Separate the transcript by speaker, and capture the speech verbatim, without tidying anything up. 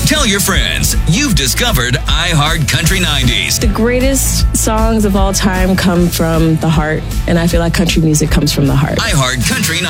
Speaker 1: Tell your friends you've discovered iHeart Country nineties.
Speaker 2: The greatest songs of all time come from the heart, and I feel like country music comes from the heart.
Speaker 1: iHeart Country